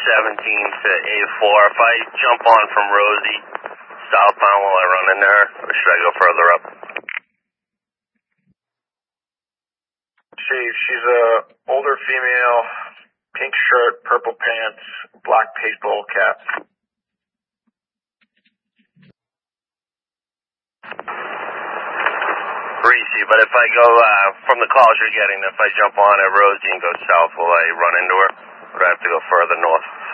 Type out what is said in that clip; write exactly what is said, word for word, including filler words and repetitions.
seventeen to A four. If I jump on from Rosie southbound, will I run into her, or should I go further up? She, she's a older female, pink shirt, purple pants, black baseball cap. Greasy, but if I go, uh, from the calls you're getting, if I jump on at Rosie and go south, will I run into her? Or do I have to go further north?